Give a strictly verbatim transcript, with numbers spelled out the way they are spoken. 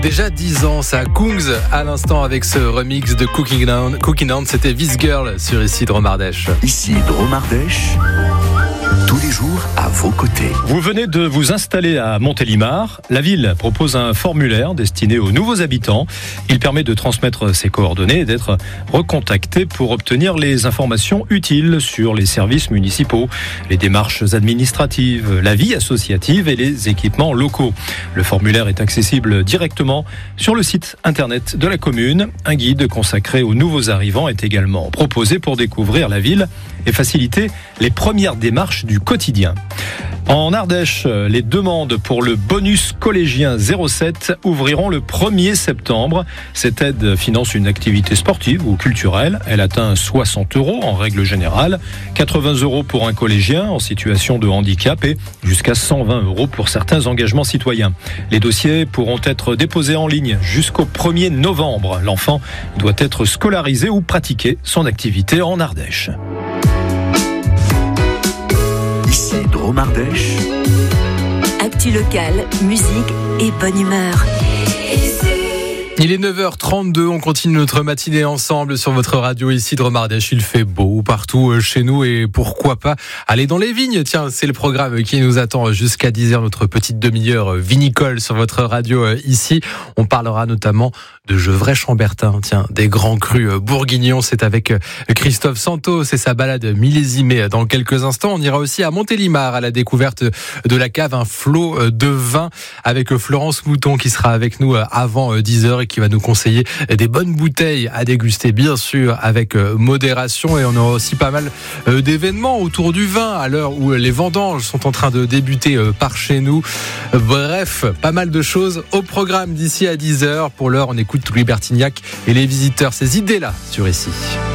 Déjà dix ans, ça Kungs à l'instant avec ce remix de Cooking Down. Cooking Down, c'était This Girl sur Ici Dromardèche. Ici Dromardèche, tous les jours à vos côtés. Vous venez de vous installer à Montélimar. La ville propose un formulaire destiné aux nouveaux habitants. Il permet de transmettre ses coordonnées et d'être recontacté pour obtenir les informations utiles sur les services municipaux, les démarches administratives, la vie associative et les équipements locaux. Le formulaire est accessible directement sur le site internet de la commune. Un guide consacré aux nouveaux arrivants est également proposé pour découvrir la ville et faciliter les premières démarches du quotidien. En Ardèche, les demandes pour le bonus collégien zéro sept ouvriront le premier septembre. Cette aide finance une activité sportive ou culturelle. Elle atteint soixante euros en règle générale, quatre-vingts euros pour un collégien en situation de handicap et jusqu'à cent vingt euros pour certains engagements citoyens. Les dossiers pourront être déposés en ligne jusqu'au premier novembre. L'enfant doit être scolarisé ou pratiquer son activité en Ardèche. Ici Dromardèche. Actu locale, musique et bonne humeur. Il est neuf heures trente-deux, on continue notre matinée ensemble sur votre radio Ici Dromardèche. Il fait beau partout chez nous et pourquoi pas aller dans les vignes. Tiens, c'est le programme qui nous attend jusqu'à dix heures, notre petite demi-heure vinicole sur votre radio ici. On parlera notamment de Gevrey-Chambertin, tiens, des grands crus bourguignons. C'est avec Christophe Santos et sa balade millésimée dans quelques instants. On ira aussi à Montélimar à la découverte de la cave, un flot de vin avec Florence Mouton qui sera avec nous avant dix heures et qui va nous conseiller des bonnes bouteilles à déguster, bien sûr, avec modération. Et on aura aussi pas mal d'événements autour du vin à l'heure où les vendanges sont en train de débuter par chez nous. Bref, pas mal de choses au programme d'ici à dix heures. Pour l'heure, on écoute Louis Bertignac et les visiteurs, ces idées-là sur Ici.